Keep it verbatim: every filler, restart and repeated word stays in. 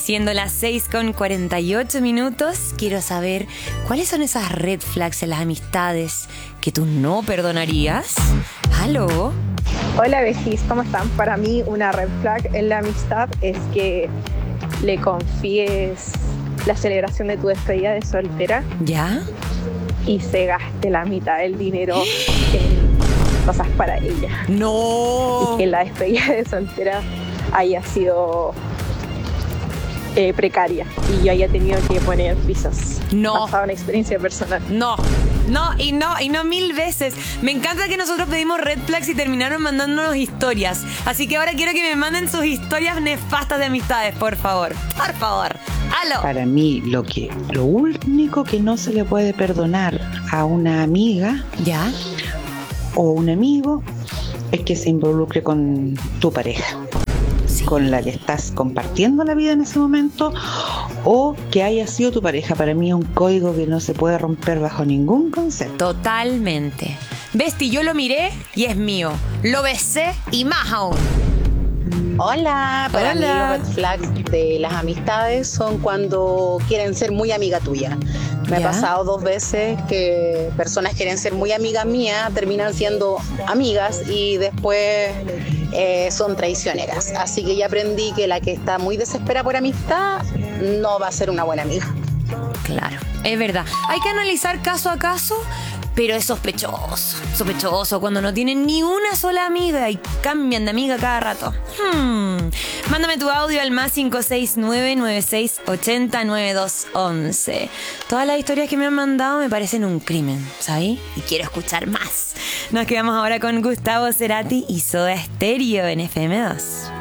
Siendo las seis con cuarenta y ocho minutos, quiero saber cuáles son esas red flags en las amistades que tú no perdonarías. ¿Aló? Hola, Bejis, ¿cómo están? Para mí una red flag en la amistad es que le confíes la celebración de tu despedida de soltera. ¿Ya? Y se gaste la mitad del dinero en cosas para ella. ¡No! Y que la despedida de soltera haya sido eh, precaria y yo haya tenido que poner pisos. No. Basado en experiencia personal. No, no, y no, y no mil veces. Me encanta que nosotros pedimos red flags y terminaron mandándonos historias. Así que ahora quiero que me manden sus historias nefastas de amistades, por favor. Por favor. ¡Aló! Para mí, lo que, lo único que no se le puede perdonar a una amiga, ¿ya?, o un amigo, es que se involucre con tu pareja. Sí. Con la que estás compartiendo la vida en ese momento, o que haya sido tu pareja. Para mí es un código que no se puede romper bajo ningún concepto. Totalmente. Besti, yo lo miré y es mío. Lo besé y más aún. Hola, para Hola. mí los red flags de las amistades son cuando quieren ser muy amiga tuya. Me ¿Ya? ha pasado dos veces que personas quieren ser muy amigas mías, terminan siendo amigas y después eh, son traicioneras. Así que ya aprendí que la que está muy desesperada por amistad no va a ser una buena amiga. Claro, es verdad. Hay que analizar caso a caso, pero es sospechoso. Sospechoso cuando no tienen ni una sola amiga y cambian de amiga cada rato. Hmm. Mándame tu audio al más cinco seis nueve, nueve seis ocho cero, nueve dos uno uno. Todas las historias que me han mandado me parecen un crimen, ¿sabes? Y quiero escuchar más. Nos quedamos ahora con Gustavo Cerati y Soda Stereo en F M dos.